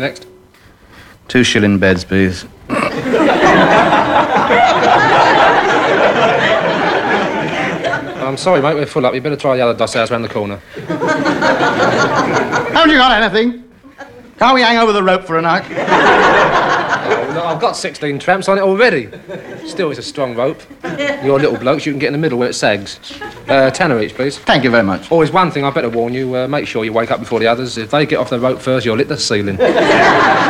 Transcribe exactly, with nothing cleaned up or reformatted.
Next. Two shilling beds, please. I'm sorry, mate, we're full up. You better try the other doss house round the corner. Haven't you got anything? Can't we hang over the rope for a night? Oh, look, I've got sixteen tramps on it already. Still, it's a strong rope. You're little blokes, you can get in the middle where it sags. Uh, tenner each, please. Thank you very much. Always one thing I better warn you, uh, make sure you wake up before the others. If they get off the rope first, you'll hit the ceiling.